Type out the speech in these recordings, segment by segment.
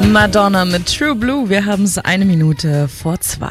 Madonna mit True Blue. Wir haben es 1:01.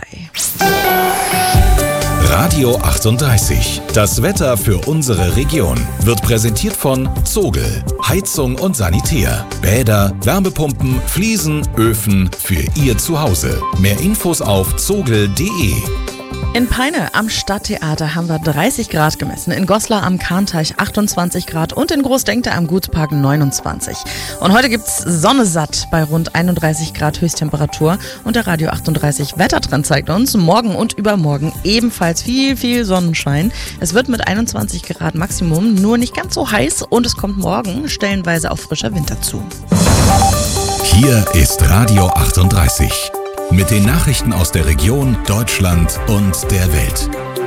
Radio 38. Das Wetter für unsere Region wird präsentiert von Zogel. Heizung und Sanitär. Bäder, Wärmepumpen, Fliesen, Öfen für Ihr Zuhause. Mehr Infos auf zogel.de. In Peine am Stadttheater haben wir 30 Grad gemessen, in Goslar am Kahnteich 28 Grad und in Großdenkte am Gutspark 29. Und heute gibt's Sonne satt bei rund 31 Grad Höchsttemperatur und der Radio 38 Wettertrend zeigt uns, morgen und übermorgen ebenfalls viel Sonnenschein. Es wird mit 21 Grad Maximum nur nicht ganz so heiß und es kommt morgen stellenweise auch frischer Winter zu. Hier ist Radio 38. Mit den Nachrichten aus der Region, Deutschland und der Welt.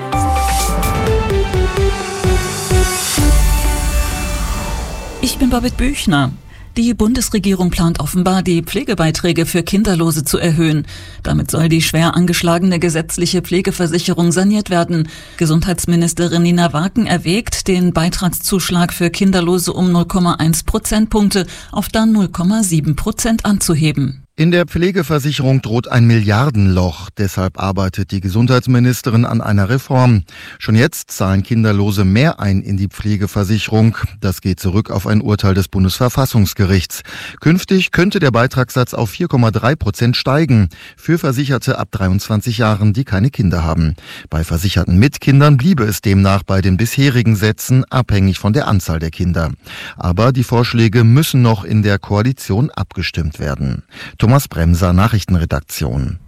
Ich bin Babette Büchner. Die Bundesregierung plant offenbar, die Pflegebeiträge für Kinderlose zu erhöhen. Damit soll die schwer angeschlagene gesetzliche Pflegeversicherung saniert werden. Gesundheitsministerin Nina Waken erwägt, den Beitragszuschlag für Kinderlose um 0,1 Prozentpunkte auf dann 0,7% anzuheben. In der Pflegeversicherung droht ein Milliardenloch. Deshalb arbeitet die Gesundheitsministerin an einer Reform. Schon jetzt zahlen Kinderlose mehr ein in die Pflegeversicherung. Das geht zurück auf ein Urteil des Bundesverfassungsgerichts. Künftig könnte der Beitragssatz auf 4,3% steigen. Für Versicherte ab 23 Jahren, die keine Kinder haben. Bei Versicherten mit Kindern bliebe es demnach bei den bisherigen Sätzen, abhängig von der Anzahl der Kinder. Aber die Vorschläge müssen noch in der Koalition abgestimmt werden. Thomas Bremser, Nachrichtenredaktion.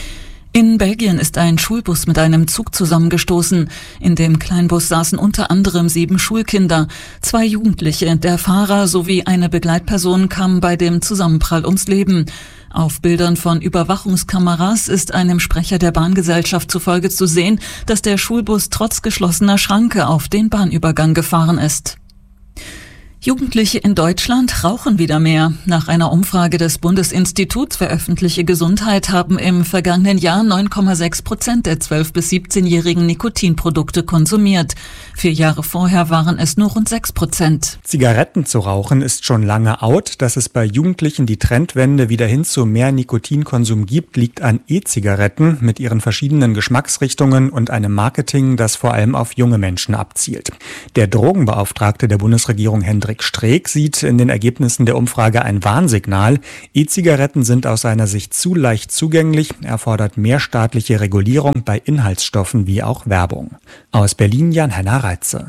In Belgien ist ein Schulbus mit einem Zug zusammengestoßen. In dem Kleinbus saßen unter anderem 7 Schulkinder. 2 Jugendliche, der Fahrer sowie eine Begleitperson kamen bei dem Zusammenprall ums Leben. Auf Bildern von Überwachungskameras ist einem Sprecher der Bahngesellschaft zufolge zu sehen, dass der Schulbus trotz geschlossener Schranke auf den Bahnübergang gefahren ist. Jugendliche in Deutschland rauchen wieder mehr. Nach einer Umfrage des Bundesinstituts für öffentliche Gesundheit haben im vergangenen Jahr 9,6% der 12- bis 17-Jährigen Nikotinprodukte konsumiert. 4 Jahre vorher waren es nur rund 6%. Zigaretten zu rauchen ist schon lange out. Dass es bei Jugendlichen die Trendwende wieder hin zu mehr Nikotinkonsum gibt, liegt an E-Zigaretten mit ihren verschiedenen Geschmacksrichtungen und einem Marketing, das vor allem auf junge Menschen abzielt. Der Drogenbeauftragte der Bundesregierung Hendrik Streeck sieht in den Ergebnissen der Umfrage ein Warnsignal. E-Zigaretten sind aus seiner Sicht zu leicht zugänglich. Er fordert mehr staatliche Regulierung bei Inhaltsstoffen wie auch Werbung. Aus Berlin Jan-Henner Reitze.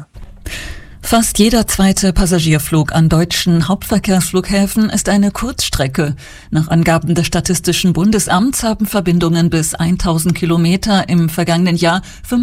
Fast jeder zweite Passagierflug an deutschen Hauptverkehrsflughäfen ist eine Kurzstrecke. Nach Angaben des Statistischen Bundesamts haben Verbindungen bis 1000 Kilometer im vergangenen Jahr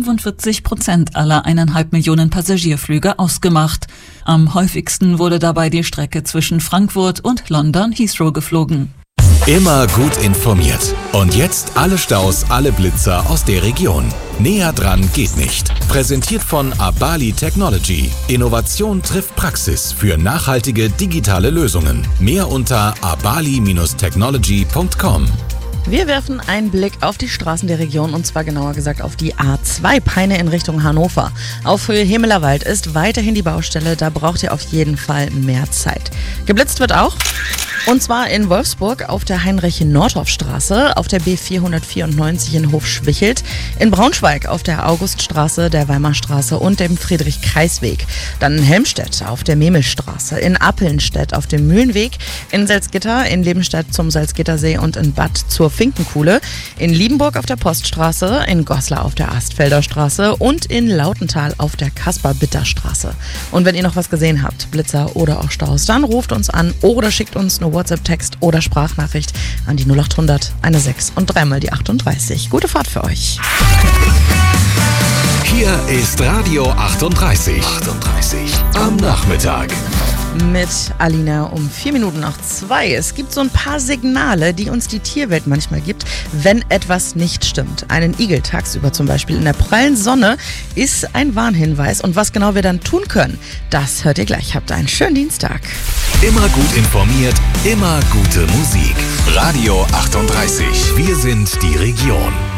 45% aller 1,5 Millionen Passagierflüge ausgemacht. Am häufigsten wurde dabei die Strecke zwischen Frankfurt und London Heathrow geflogen. Immer gut informiert. Und jetzt alle Staus, alle Blitzer aus der Region. Näher dran geht nicht. Präsentiert von Abali Technology. Innovation trifft Praxis für nachhaltige digitale Lösungen. Mehr unter abali-technology.com. Wir werfen einen Blick auf die Straßen der Region und zwar genauer gesagt auf die A2 Peine in Richtung Hannover. Auf Höhe Hemelerwald ist weiterhin die Baustelle, da braucht ihr auf jeden Fall mehr Zeit. Geblitzt wird auch. Und zwar in Wolfsburg auf der Heinrich-Nordhoff-Straße, auf der B494 in Hofschwichelt, in Braunschweig auf der Auguststraße, der Weimarstraße und dem Friedrich-Kreisweg. Dann in Helmstedt auf der Memelsstraße, in Appelnstedt auf dem Mühlenweg, in Salzgitter, in Lebenstedt zum Salzgittersee und in Bad zur Finkenkuhle, in Liebenburg auf der Poststraße, in Goslar auf der Astfelder Straße und in Lautental auf der Kaspar-Bitter-Straße. Und wenn ihr noch was gesehen habt, Blitzer oder auch Staus, dann ruft uns an oder schickt uns eine WhatsApp-Text oder Sprachnachricht an die 0800 16 und 3 die 38. Gute Fahrt für euch. Hier ist Radio 38. Am Nachmittag. Mit Alina um 2:04. Es gibt so ein paar Signale, die uns die Tierwelt manchmal gibt, wenn etwas nicht stimmt. Einen Igel tagsüber zum Beispiel in der prallen Sonne ist ein Warnhinweis. Und was genau wir dann tun können, das hört ihr gleich. Habt einen schönen Dienstag. Immer gut informiert, immer gute Musik. Radio 38. Wir sind die Region.